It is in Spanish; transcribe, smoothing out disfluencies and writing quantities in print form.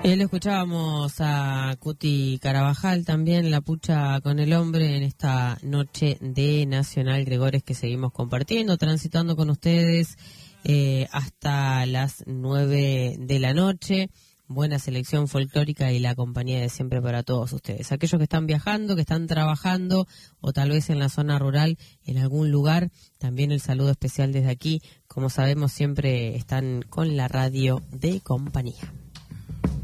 Le escuchábamos a Cuti Carabajal también, La Pucha con el Hombre, en esta noche de Nacional Gregores que seguimos compartiendo, transitando con ustedes hasta las 9 de la noche. Buena selección folclórica y la compañía de siempre para todos ustedes. Aquellos que están viajando, que están trabajando o tal vez en la zona rural, en algún lugar, también el saludo especial desde aquí. Como sabemos, siempre están con la radio de compañía.